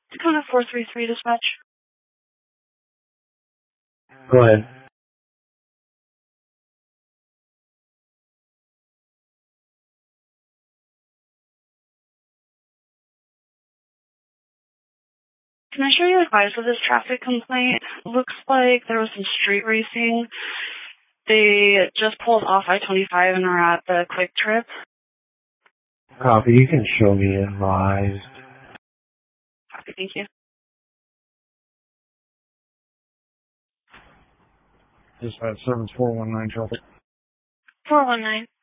Dakota 433 dispatch. Go ahead. Can I show you advice of this traffic complaint? Looks like there was some street racing. They just pulled off I-25 and are at the Quick Trip. Copy. You can show me advised. Copy, thank you. Dispatch service 419 traffic. 419.